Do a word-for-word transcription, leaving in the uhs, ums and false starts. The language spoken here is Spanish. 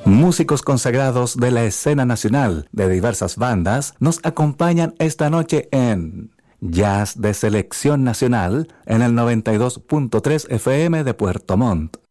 Músicos consagrados de la escena nacional de diversas bandas nos acompañan esta noche en Jazz de Selección Nacional en el noventa y dos punto tres F M de Puerto Montt.